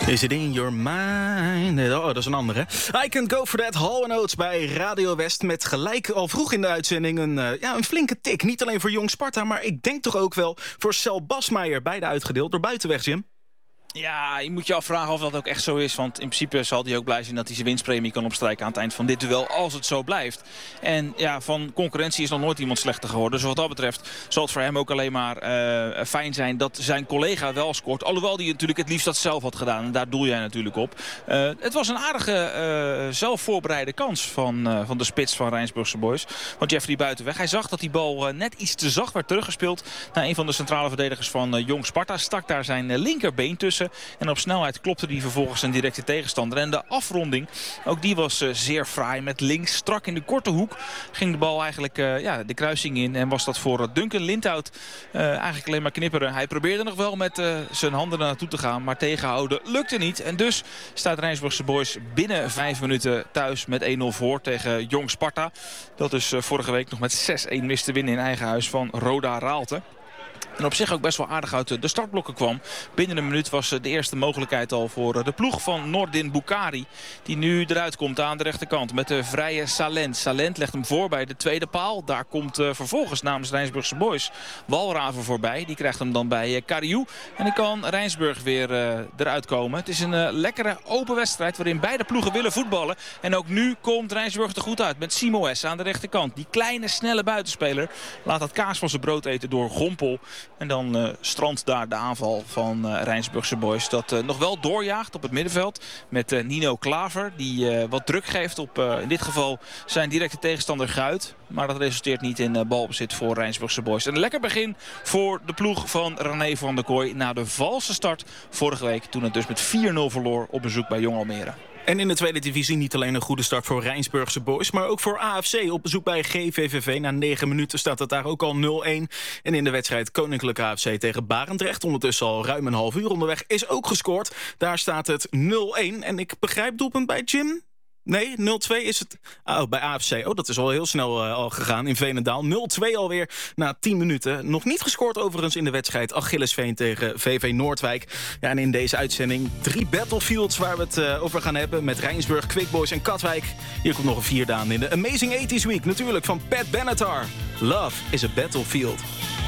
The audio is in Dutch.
Is it in your mind? Oh, dat is een andere. I Can't Go For That, Hall & Oates bij Radio West. Met gelijk al vroeg in de uitzending een flinke tik. Niet alleen voor Jong Sparta, maar ik denk toch ook wel voor Cel Basmeijer. Beide uitgedeeld door Buitenweg, Jim. Ja, je moet je afvragen of dat ook echt zo is. Want in principe zal hij ook blij zijn dat hij zijn winstpremie kan opstrijken aan het eind van dit duel. Als het zo blijft. En ja, van concurrentie is nog nooit iemand slechter geworden. Dus wat dat betreft zal het voor hem ook alleen maar fijn zijn dat zijn collega wel scoort. Alhoewel hij natuurlijk het liefst dat zelf had gedaan. En daar doel jij natuurlijk op. Het was een aardige zelf voorbereide kans van de spits van Rijnsburgse Boys. Van Jeffrey Buitenweg. Hij zag dat die bal net iets te zacht werd teruggespeeld. Naar een van de centrale verdedigers van Jong Sparta. Stak daar zijn linkerbeen tussen. En op snelheid klopte hij vervolgens een directe tegenstander. En de afronding, ook die was zeer fraai. Met links strak in de korte hoek ging de bal eigenlijk de kruising in. En was dat voor Duncan Lindhout eigenlijk alleen maar knipperen. Hij probeerde nog wel met zijn handen naartoe te gaan. Maar tegenhouden lukte niet. En dus staat Rijnsburgse Boys binnen 5 minuten thuis met 1-0 voor tegen Jong Sparta. Dat is vorige week nog met 6-1 wist te winnen in eigen huis van Roda Raalte. En op zich ook best wel aardig uit de startblokken kwam. Binnen een minuut was de eerste mogelijkheid al voor de ploeg van Nordin Bukari. Die nu eruit komt aan de rechterkant met de vrije Salent. Salent legt hem voor bij de tweede paal. Daar komt vervolgens namens Rijnsburgse Boys Walraven voorbij. Die krijgt hem dan bij Kariou. En dan kan Rijnsburg weer eruit komen. Het is een lekkere open wedstrijd waarin beide ploegen willen voetballen. En ook nu komt Rijnsburg er goed uit met Simoes aan de rechterkant. Die kleine, snelle buitenspeler laat dat kaas van zijn brood eten door Gompel. En dan strandt daar de aanval van Rijnsburgse Boys. Dat nog wel doorjaagt op het middenveld. Met Nino Klaver. Die wat druk geeft op in dit geval zijn directe tegenstander Guit. Maar dat resulteert niet in balbezit voor Rijnsburgse Boys. En een lekker begin voor de ploeg van René van der Kooi. Na de valse start vorige week. Toen het dus met 4-0 verloor op bezoek bij Jong Almere. En in de tweede divisie niet alleen een goede start voor Rijnsburgse Boys, maar ook voor AFC op bezoek bij GVVV. Na 9 minuten staat het daar ook al 0-1. En in de wedstrijd Koninklijke AFC tegen Barendrecht, ondertussen al ruim een half uur onderweg, is ook gescoord. Daar staat het 0-1. En ik begrijp doelpunt bij Jim. Nee, 0-2 is het bij AFC. Oh, dat is al heel snel al gegaan in Veenendaal. 0-2 alweer na 10 minuten. Nog niet gescoord overigens in de wedstrijd Achillesveen tegen VV Noordwijk. Ja, en in deze uitzending 3 battlefields waar we het over gaan hebben. Met Rijnsburg, Quick Boys en Katwijk. Hier komt nog een 4e aan in de Amazing 80s Week. Natuurlijk van Pat Benatar. Love is a Battlefield.